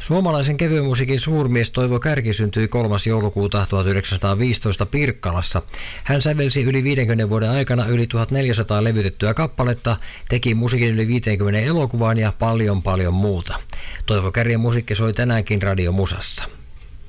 Suomalaisen kevyen musiikin suurmies Toivo Kärki syntyi 3. joulukuuta 1915 Pirkkalassa. Hän sävelsi yli 50 vuoden aikana yli 1400 levytettyä kappaletta, teki musiikin yli 50 elokuvaan ja paljon muuta. Toivo Kärjen musiikki soi tänäänkin radiomusassa.